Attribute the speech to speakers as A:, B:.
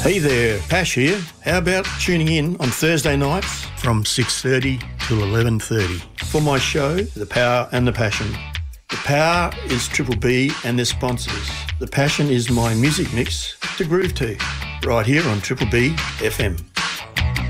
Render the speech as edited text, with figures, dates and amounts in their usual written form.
A: Hey there, Pash here. How about tuning in on Thursday nights from 6:30 till 11:30 for my show, The Power and the Passion. The Power is Triple B and their sponsors. The Passion is my music mix to groove to, right here on Triple B FM.